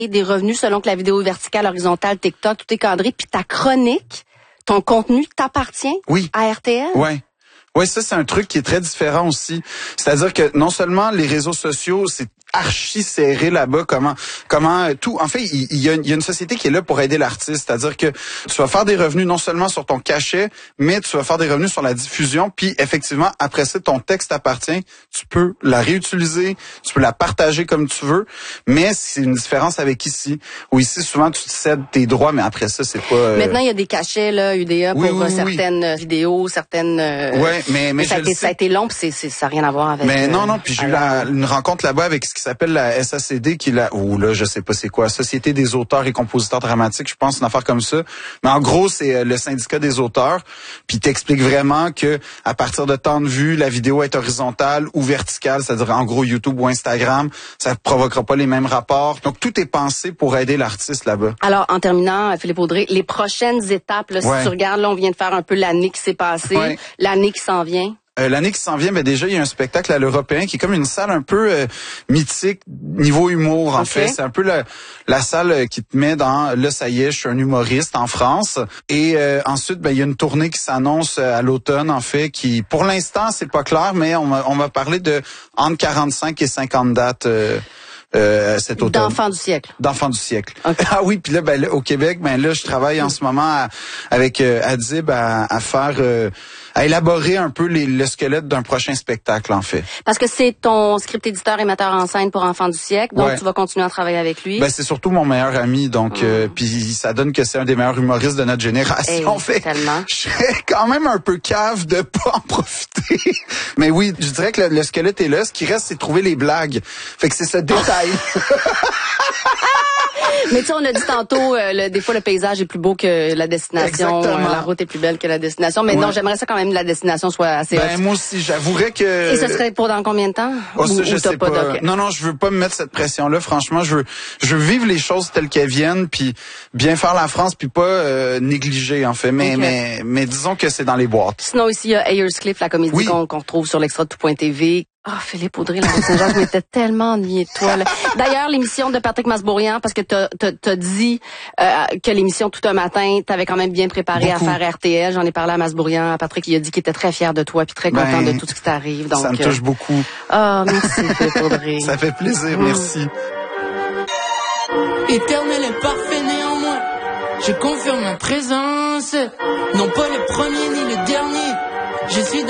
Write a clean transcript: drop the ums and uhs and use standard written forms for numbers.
et des revenus selon que la vidéo est verticale, horizontale, TikTok, tout est cadré. Puis ta chronique, ton contenu t'appartient à RTL? Oui. Oui, ça, c'est un truc qui est très différent aussi. C'est-à-dire que non seulement les réseaux sociaux, c'est archi serré là-bas, comment tout. En fait, il y a une société qui est là pour aider l'artiste. C'est-à-dire que tu vas faire des revenus non seulement sur ton cachet, mais tu vas faire des revenus sur la diffusion. Puis effectivement, après ça, ton texte t'appartient. Tu peux la réutiliser, tu peux la partager comme tu veux. Mais c'est une différence avec ici. Où ici, souvent, tu te cèdes tes droits, mais après ça, c'est pas. Maintenant, il y a des cachets là, UDA pour certaines vidéos, certaines. Ouais, mais ça a été long, puis ça n'a rien à voir avec. Mais non, puis j'ai eu une rencontre là-bas avec ce qui s'appelle la SACD, qui est je sais pas c'est quoi, Société des auteurs et compositeurs dramatiques, je pense, une affaire comme ça. Mais en gros, c'est le syndicat des auteurs, puis t'explique vraiment que à partir de temps de vue, la vidéo est horizontale ou verticale, c'est-à-dire en gros YouTube ou Instagram, ça provoquera pas les mêmes rapports. Donc tout est pensé pour aider l'artiste là-bas. Alors, en terminant, Philippe Audrey, les prochaines étapes, là, si tu regardes, là, on vient de faire un peu l'année qui s'est passée, l'année qui s'en vient. L'année qui s'en vient, déjà, il y a un spectacle à l'Européen qui est comme une salle un peu mythique, niveau humour, en fait. C'est un peu la salle qui te met dans, là, ça y est, je suis un humoriste en France. Et ensuite, il y a une tournée qui s'annonce à l'automne, en fait, qui, pour l'instant, c'est pas clair, mais on va parler de entre 45 et 50 dates. Cet automne. D'enfants du siècle. D'enfants du siècle. Okay. Ah oui, puis là, au Québec, là, je travaille en ce moment avec Adib à faire, à élaborer un peu le squelette d'un prochain spectacle, en fait. Parce que c'est ton script éditeur et metteur en scène pour Enfants du siècle, donc tu vas continuer à travailler avec lui. C'est surtout mon meilleur ami, donc puis ça donne que c'est un des meilleurs humoristes de notre génération. Tellement. Je serais quand même un peu cave de pas en profiter. Mais oui, je dirais que le squelette est là. Ce qui reste, c'est de trouver les blagues. Fait que c'est ce détail. Mais tu sais, on a dit tantôt, des fois le paysage est plus beau que la destination, la route est plus belle que la destination. Mais non, j'aimerais ça quand même que la destination soit assez haute. Moi aussi, j'avouerais que. Et ce serait pour dans combien de temps? Je sais pas. Non, je veux pas me mettre cette pression-là. Franchement, je veux vivre les choses telles qu'elles viennent, puis bien faire la France, puis pas négliger en fait. Mais disons que c'est dans les boîtes. Sinon ici, il y a Ayers Cliff, la comédie qu'on retrouve sur l'extra de tout.tv. Philippe Audrey, la Saint-Jean, je m'étais tellement ennuyée de toi. Là. D'ailleurs, l'émission de Patrick Masbourian, parce que t'as dit que l'émission Tout un matin, t'avais quand même bien préparé à faire RTL. J'en ai parlé à Masbourian, à Patrick, il a dit qu'il était très fier de toi, puis très content de tout ce qui t'arrive. Donc, ça me touche beaucoup. Merci Philippe Audrey. Ça fait plaisir, merci. Éternel et parfait néanmoins, je confirme ma présence. Non pas le premier ni le dernier, je suis dans